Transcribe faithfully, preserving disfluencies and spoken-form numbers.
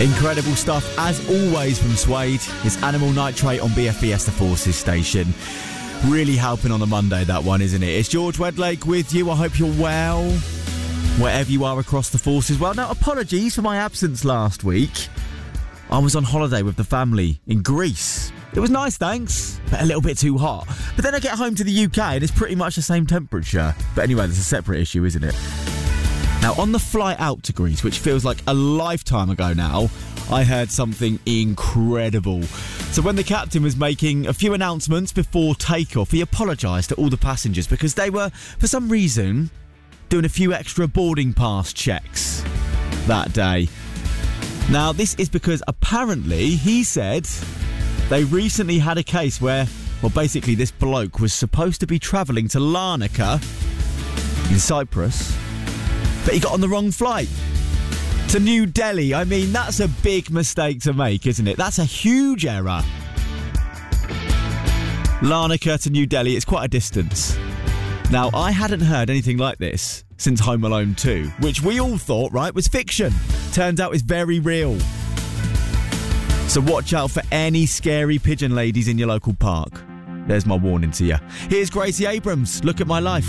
Incredible stuff, as always, from Suede. It's Animal Nitrate on B F B S The Forces station. Really helping on a Monday, that one, isn't it? It's George Wedlake with you. I hope you're well, wherever you are across the Forces. Well, now, apologies for my absence last week. I was on holiday with the family in Greece. It was nice, thanks, but a little bit too hot. But then I get home to the U K and it's pretty much the same temperature. But anyway, there's a separate issue, isn't it? Now, on the flight out to Greece, which feels like a lifetime ago now, I heard something incredible. So when the captain was making a few announcements before takeoff, he apologised to all the passengers because they were, for some reason, doing a few extra boarding pass checks that day. Now, this is because apparently, he said, they recently had a case where, well, basically this bloke was supposed to be travelling to Larnaca in Cyprus, but he got on the wrong flight to New Delhi. I mean, that's a big mistake to make, isn't it? That's a huge error. Larnaca to New Delhi, it's quite a distance. Now, I hadn't heard anything like this since Home Alone two, which we all thought, right, was fiction. Turns out it's very real. So watch out for any scary pigeon ladies in your local park. There's my warning to you. Here's Gracie Abrams. Look at my life.